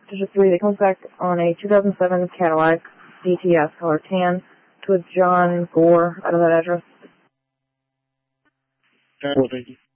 digit 3 that comes back on a 2007 Cadillac DTS color tan to a John Gore out of that address. Well, thank you.